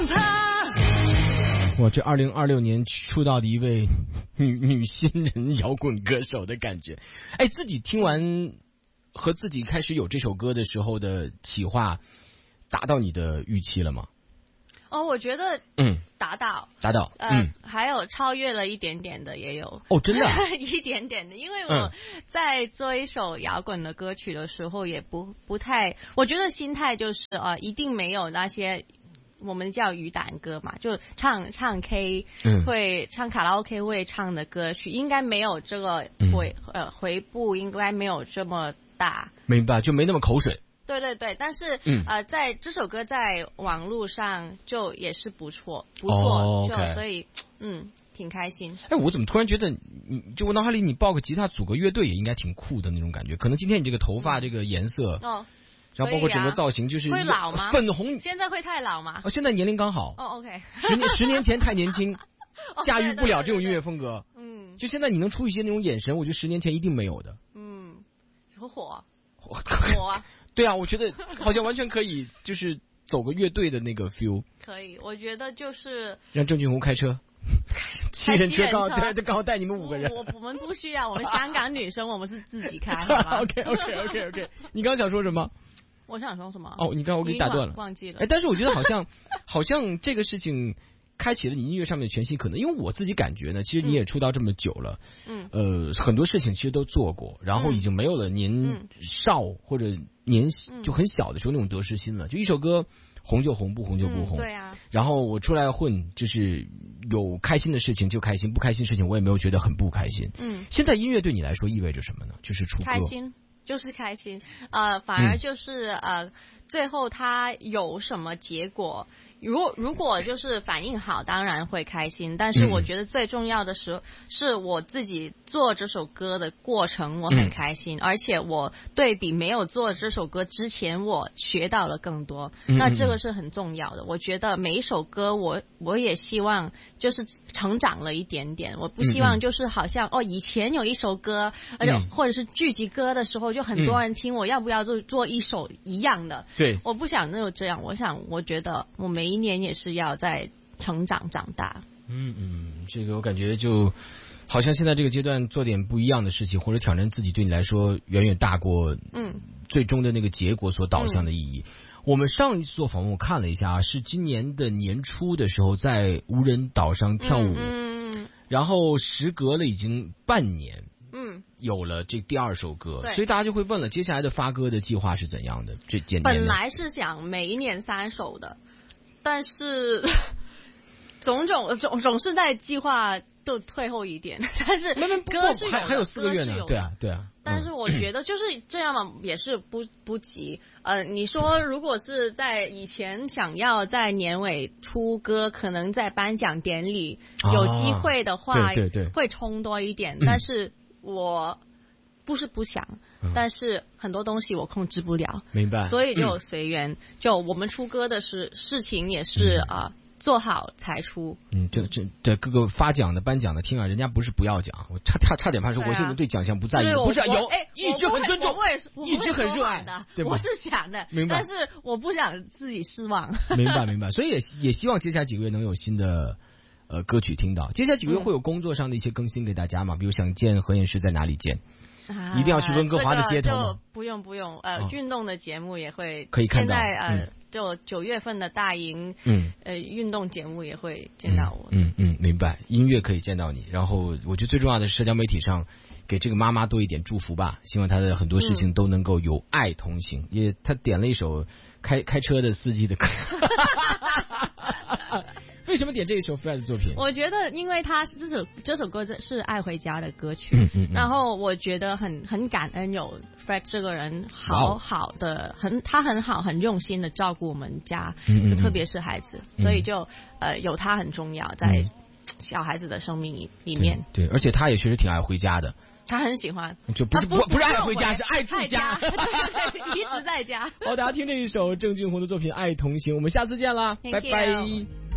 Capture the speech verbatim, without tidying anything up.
我这二零二六年出道的一位女女新人摇滚歌手的感觉。哎，自己听完和自己开始有这首歌的时候的企划，达到你的预期了吗？ 哦，我觉得嗯达到达到， 呃、 嗯， 还有超越了一点点的也有。 哦，真的、啊、 一点点的，因为我在做一首摇滚的歌曲的时候，也不不太，我觉得心态就是呃，一定没有那些我们叫鱼胆歌嘛，就唱唱 K、嗯、会唱卡拉 OK 会唱的歌曲，应该没有这个回、嗯、呃回步应该没有这么大。 明白，就没那么口水。 对对对，但是、嗯、呃，在这首歌在网络上就也是不错，不错，哦、就、okay. 所以嗯挺开心。 哎，我怎么突然觉得你就我脑海里你抱个吉他组个乐队也应该挺酷的那种感觉？可能今天你这个头发这个颜色，哦，然后包括整个造型就是会老吗？ 粉红， 现在会太老吗？ 哦，现在年龄刚好。 哦 ，OK， 十年十年前太年轻，驾驭不了这种音乐风格。嗯，就现在你能出一些那种眼神，我觉得十年前一定没有的。 嗯，有火， 火火。对啊，我觉得好像完全可以，就是走个乐队的那个 feel。 可以，我觉得就是让郑俊弘开车，七人车刚好对，刚好带你们五个人。 我我们不需要，我们香港女生，我们是自己开，好吧 ？OK OK OK OK。你刚想说什么？ 我想说什么？ 哦，你刚我给你打断了， 忘记了。 哎，但是我觉得好像好像这个事情开启了你音乐上面的全新可能，因为我自己感觉呢，其实你也出道这么久了，嗯，呃，很多事情其实都做过，然后已经没有了年少或者年就很小的时候那种得失心了，就一首歌红就红，不红就不红， 嗯、对啊。 然后我出来混，就是有开心的事情就开心，不开心的事情我也没有觉得很不开心。嗯，现在音乐对你来说意味着什么呢？就是出歌。 开心。就是开心，呃，反而就是、嗯、呃，最后他有什么结果，如果如果就是反应好，当然会开心。但是我觉得最重要的是，嗯、是我自己做这首歌的过程，我很开心，嗯、而且我对比没有做这首歌之前，我学到了更多。嗯、那这个是很重要的。我觉得每一首歌我，我我也希望就是成长了一点点。我不希望就是好像、嗯、哦，以前有一首歌，而且、嗯、或者是聚集歌的时候。就很多人听我要不要做做一首一样的， 对， 我不想就这样，我想我觉得我每一年也是要在成长长大。 嗯嗯，这个我感觉就好像现在这个阶段做点不一样的事情或者挑战自己，对你来说远远大过嗯最终的那个结果所导向的意义。嗯、我们上一次做访问我看了一下，是今年的年初的时候在无人岛上跳舞， 嗯嗯、 然后时隔了已经半年。嗯，有了这第二首歌，所以大家就会问了，接下来的发歌的计划是怎样的？这简本来是想每一年三首的，但是种种总总是在计划都退后一点。但是歌是有还还有四个月呢，对啊对啊。 但是我觉得就是这样嘛，也是不不急。呃，你说如果是在以前想要在年尾出歌，可能在颁奖典礼有机会的话， 啊、对对对， 会冲多一点，嗯、但是。我不是不想、嗯，但是很多东西我控制不了， 明白， 所以就随缘、嗯。就我们出歌的事事情也是啊、嗯呃，做好才出。 嗯，这这这各个发奖的颁奖的听啊，人家不是不要奖，我差差差点怕说我现在对奖项不在意， 啊、 不是有， 哎， 一直很尊重， 我也是， 一直很热爱的， 对吧？ 我是想的， 明白， 但是我不想自己失望。 明白明白，所以也也希望接下来几个月能有新的。呃，歌曲听到，接下来几个月会有工作上的一些更新给大家嘛？嗯、比如想见何燕诗在哪里见？啊、一定要去温哥华的街头吗？ 这个、不用不用，呃，运、哦、动的节目也会可以看到。 现在呃， 嗯、 就九月份的大营，嗯，呃，运动节目也会见到我。 嗯 嗯, 嗯，明白。音乐可以见到你，然后我觉得最重要的是社交媒体上给这个妈妈多一点祝福吧，希望她的很多事情都能够有爱同行。嗯、也，她点了一首开开车的司机的歌。为什么点这一首 Fred 的作品？ 我觉得，因为他这首这首歌是爱回家的歌曲， 嗯嗯嗯、 然后我觉得很很感恩有 Fred 这个人，好好的，很他很好，很用心的照顾我们家，嗯嗯、特别是孩子，嗯、所以就呃有他很重要，在小孩子的生命里面。 对，对而且他也确实挺爱回家的。 他很喜欢， 就不是不不是爱回家，是爱住家，对对对，一直在家。 好，大家听这一首郑俊弘的作品《爱同行》，我们下次见啦，拜拜。